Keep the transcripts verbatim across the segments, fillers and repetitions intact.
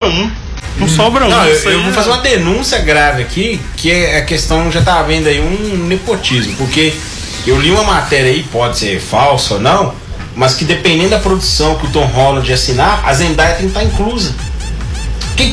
um. Não sobra um. Não, eu, Isso aí eu vou é- fazer uma denúncia grave aqui, que é a questão, já tá havendo aí um nepotismo, porque eu li uma matéria aí, pode ser falsa ou não, mas que dependendo da produção que o Tom Holland assinar, a Zendaya tem que estar inclusa. Que...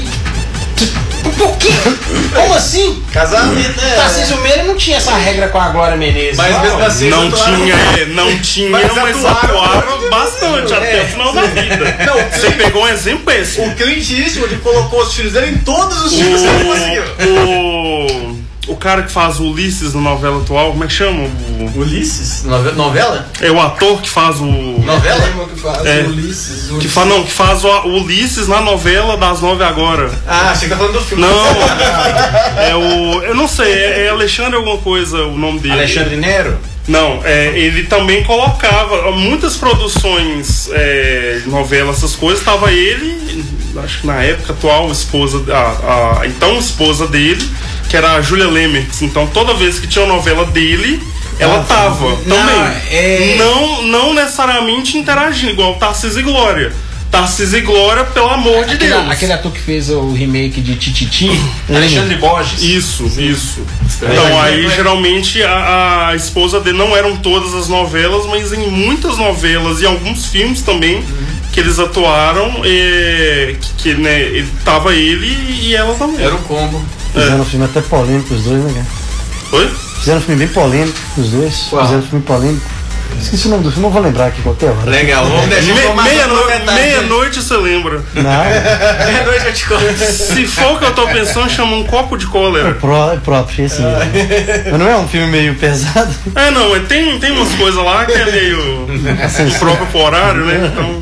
Por quê? Como assim? Casamento, né? Tarcísio Meira não tinha essa regra com a Glória Menezes. Mas não. mesmo assim, Não eles atuaram- tinha, é, não tinha, Mas mas, atuaram atuaram bastante até o final da vida. Não, Você pegou um exemplo péssimo. O Clint Eastwood colocou os filhos dele em todos os filmes que ele conseguiu. O, o cara que faz o Ulisses na novela atual, como é que chama? O, Ulisses? Nove- Novela? é o ator que faz o. Novela? Que faz É. Ulisses, Que faz, não, que faz o, o Ulisses na novela das nove agora. Ah, achei que tá falando do filme. Não, é o. Eu não sei, é, é Alexandre alguma coisa o nome dele. Alexandre Nero? Não, é, ele também colocava muitas produções, é, novelas, essas coisas, estava ele, acho que na época atual, esposa, a, a então esposa dele, que era a Julia Lemers. Então toda vez que tinha uma novela dele, ela tava também. Não, é- Não, não necessariamente interagindo, igual Tarcísio e Glória. Tarcísio e Glória, pelo amor de Aquele, Deus. aquele ator que fez o remake de Tititi, Alexandre Borges. Isso, isso. Então aí geralmente a, a esposa dele não eram todas as novelas, mas em muitas novelas e alguns filmes também que eles atuaram, é, que, que né, ele, tava ele e ela também. Era o combo. Fizeram um filme até polêmico os dois, né, cara? Oi? Fizeram um filme bem polêmico os dois. Qual? Fizeram um filme polêmico. Esqueci o nome do filme, não vou lembrar aqui qualquer hora. Legal, vamos deixar Me- informação Meia-noite complementar. meia-noite você lembra. Não, Meia-noite eu te conto. Se for o que eu tô pensando, chama um copo de é, cólera. pró, é próprio, esse mesmo. Mas não é um filme meio pesado? É, não, mas tem, tem umas coisas lá que é meio impróprio pro horário, né? Então.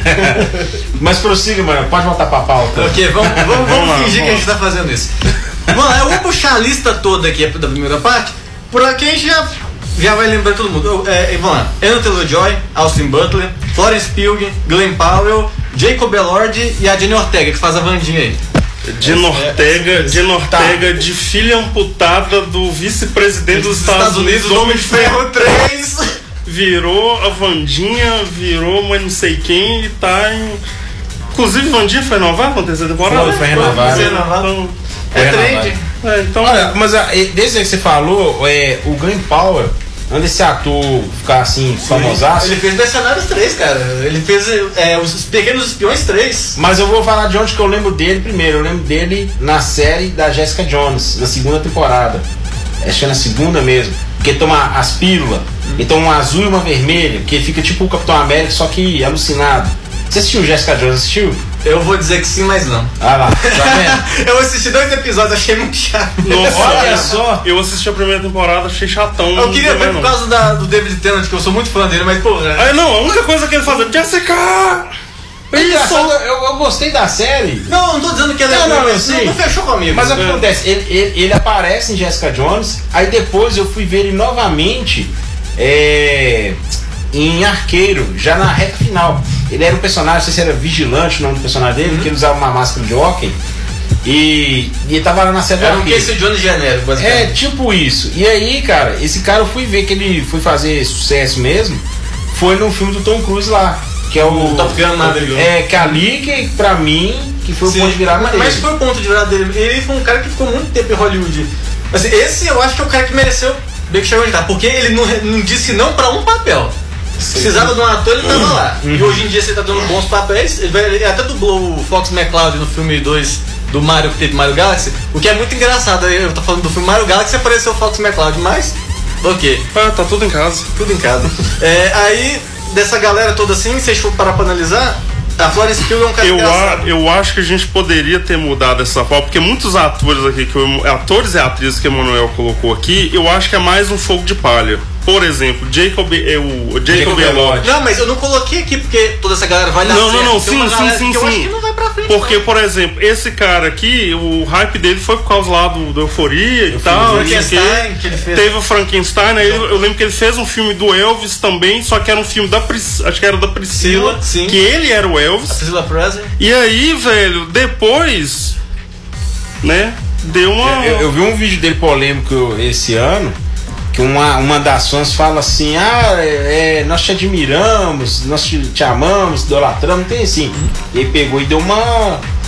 Mas prossiga, mano, pode voltar pra pauta. Ok, vamos, vamos, vamos, Vamos lá, fingir que a gente tá fazendo isso. Vamos lá, eu vou puxar a lista toda aqui da primeira parte, por aqui a gente já, já vai lembrar todo mundo. Eu, é, vamos lá, Anya Taylor-Joy, Austin Butler, Florence Pugh, Glenn Powell, Jacob Elord e a Jenny Ortega, que faz a Wandinha aí. Jenny Ortega, Jenny Ortega de filha amputada do vice-presidente dos Estados, Unidos, Homem de Ferro três. virou a Wandinha, virou mas não sei quem e tá em. Inclusive, Wandinha foi renovada na terceira temporada? Foi, foi renovada. Foi renovada. Então, É Foi trend. é, então Olha, mas ah, e- desde que você falou, é, o Glenn Powell, antes desse ator ficar assim, famosaço, Ele fez Mercenários três, cara. Ele fez é, os Pequenos Espiões três. mas eu vou falar de onde que eu lembro dele primeiro. Eu lembro dele na série da Jessica Jones, na segunda temporada. Acho que é na segunda mesmo. Porque toma as pílulas, então uma azul e uma vermelha, que fica tipo o Capitão América, só que alucinado. Você assistiu Jessica Jones? Assistiu? Eu vou dizer que sim, mas não. Ah lá, tá vendo? Eu assisti dois episódios, achei muito chato. Nossa, Olha só. eu assisti a primeira temporada, achei chatão. Eu queria não ver também por não. causa da, do David Tennant, que eu sou muito fã dele, mas pô, né? Ah, não, a única coisa que ele faz é Jessica! É engraçado, eu, eu gostei da série. Não, não tô dizendo que ele Não, é não, ruim, eu mas sei. não fechou comigo. Mas o que É. acontece? Ele, ele, ele aparece em Jessica Jones, aí depois eu fui ver ele novamente é, em Arqueiro, já na reta final. Ele era um personagem, não sei se era Vigilante o nome do personagem dele, Uhum. que ele usava uma máscara de hóquei. E, e ele tava lá na série do Era um Arqueiro. Casey Jones genérico, É, basicamente. tipo isso. E aí, cara, esse cara eu fui ver que ele foi fazer sucesso mesmo. Foi no filme do Tom Cruise lá. Que é o. O Top Gun Maverick. É, que ali que pra mim que foi Sim, o ponto de virada mas, dele. mas foi o ponto de virada dele. Ele foi um cara que ficou muito tempo em Hollywood. Assim, esse eu acho que é o cara que mereceu bem que chegou onde tá. Porque ele não, não disse não pra um papel. Precisava de um ator, ele tava lá. E hoje em dia você tá dando bons papéis. Ele vai- ele até dublou o Fox McCloud no filme dois do Mario, que teve Mario Galaxy. O que é muito engraçado. Eu tô falando do filme Mario Galaxy, apareceu o Fox McCloud, mas ok. Ah, tá tudo em casa. Tudo em casa. É, aí, dessa galera toda assim, se vocês for parar pra analisar, a Florence Pugh é um cara Eu, a, engraçado. eu acho que a gente poderia ter mudado essa forma, porque muitos atores aqui, que o, atores e atrizes que o Emanuel colocou aqui, eu acho que é mais um fogo de palha. Por exemplo, Jacob, é o Jacob, Jacob Elord. Elord. Não, mas eu não coloquei aqui porque toda essa galera vai dar Não, certo. não, não, Tem uma sim, galera sim, sim, que eu acho sim. que não vai pra frente. Porque, não. por exemplo, esse cara aqui, o hype dele foi por causa lá do, do Euforia e tal. não sei o quê. Frankenstein, que ele fez. Teve o Frankenstein, aí eu, eu lembro que ele fez um filme do Elvis também, só que era um filme da Priscila, acho que era da Priscila, Priscila, sim. que ele era o A Elvis. Priscilla Presley. E aí, velho, depois, né, deu uma... Eu, eu vi um vídeo dele polêmico esse ano, que uma, uma das fãs fala assim, ah, é, é, nós te admiramos, nós te, te amamos, idolatramos, tem assim. E ele pegou e deu uma,